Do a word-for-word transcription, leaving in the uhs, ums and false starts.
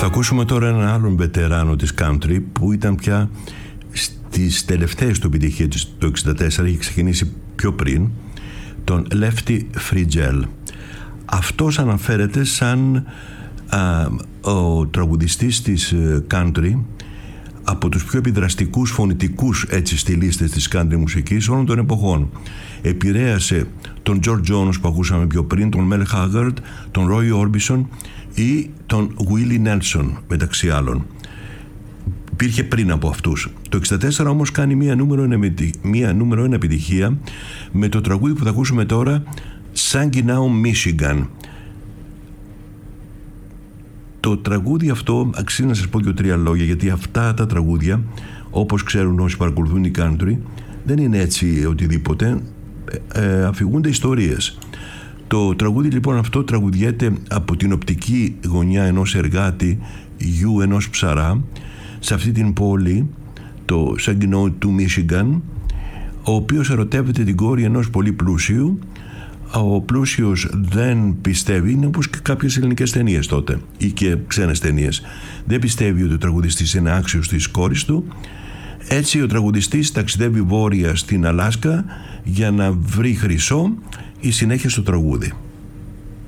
Θα ακούσουμε τώρα έναν άλλον βετεράνο της country που ήταν πια στις τελευταίες του επιτυχίες το εξήντα τέσσερα, είχε ξεκινήσει πιο πριν, τον Lefty Frizzell. Αυτός αναφέρεται σαν α, ο τραγουδιστής της country, από τους πιο επιδραστικούς φωνητικούς έτσι στιλίστες της country μουσικής όλων των εποχών. Επηρέασε τον George Jones που ακούσαμε πιο πριν, τον Mel Haggard, τον Roy Orbison ή τον Willie Nelson μεταξύ άλλων. Υπήρχε πριν από αυτούς. Το εξήντα τέσσερα όμως κάνει μία νούμερο ένα, μία νούμερο ένα επιτυχία με το τραγούδι που θα ακούσουμε τώρα, Saginaw, Michigan. Το τραγούδι αυτό αξίζει να σας πω και τρία λόγια, γιατί αυτά τα τραγούδια, όπως ξέρουν όσοι παρακολουθούν η country, δεν είναι έτσι οτιδήποτε, ε, αφηγούνται ιστορίες. Το τραγούδι λοιπόν αυτό τραγουδιέται από την οπτική γωνιά ενός εργάτη, γιου ενός ψαρά, σε αυτή την πόλη, το Saginaw του Michigan, ο οποίος ερωτεύεται την κόρη ενός πολύ πλούσιου. Ο πλούσιος δεν πιστεύει, είναι όπως και κάποιες ελληνικές ταινίες τότε ή και ξένες ταινίες, δεν πιστεύει ότι ο τραγουδιστής είναι άξιος της κόρης του. Έτσι ο τραγουδιστής ταξιδεύει βόρεια στην Αλάσκα για να βρει χρυσό. Η συνέχεια στο τραγούδι.